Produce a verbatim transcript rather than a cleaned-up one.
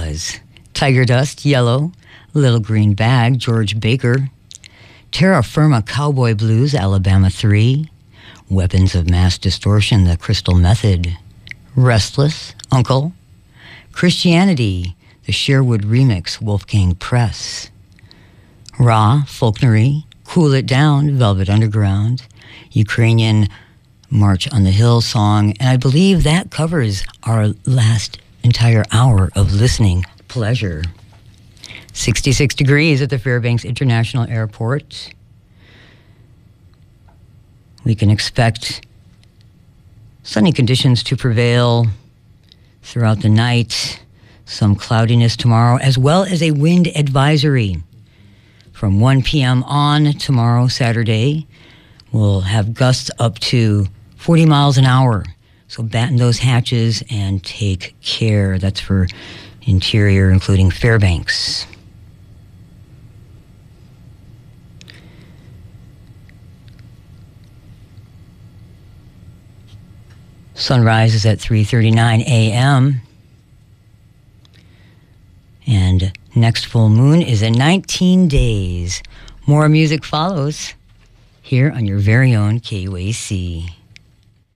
was Tiger Dust, Yellow, Little Green Bag, George Baker, Terra Firma Cowboy Blues, Alabama three, Weapons of Mass Distortion, The Crystal Method, Restless, Uncle, Christianity, the Sherwood Remix, Wolfgang Press, Ra, Folknery, Cool It Down, Velvet Underground, Ukrainian March on the Hill song, and I believe that covers our last entire hour of listening pleasure. sixty-six degrees at the Fairbanks International Airport. We can expect sunny conditions to prevail throughout the night, some cloudiness tomorrow, as well as a wind advisory. From one p.m. on tomorrow, Saturday, we'll have gusts up to forty miles an hour. So batten those hatches and take care. That's for interior, including Fairbanks. Sunrise is at three thirty-nine a.m. And next full moon is in nineteen days. More music follows here on your very own K U A C.